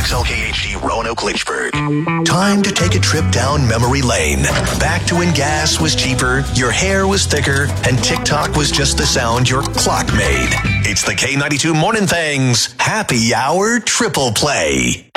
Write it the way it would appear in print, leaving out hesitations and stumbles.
KXLKHD Roanoke Lynchburg. Time to take a trip down memory lane. Back to when gas was cheaper, your hair was thicker, and TikTok was just the sound your clock made. It's the K92 Morning Things Happy Hour Triple Play.